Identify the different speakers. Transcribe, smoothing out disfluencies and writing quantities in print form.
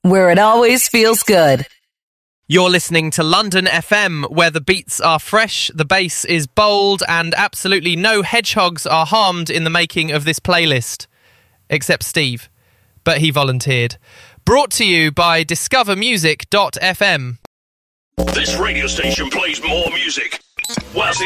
Speaker 1: where it always feels good.
Speaker 2: You're listening to London FM, where the beats are fresh, the bass is bold, and absolutely no hedgehogs are harmed in the making of this playlist. Except Steve. But he volunteered. Brought to you by discovermusic.fm.
Speaker 3: This radio station plays more music. Whilst the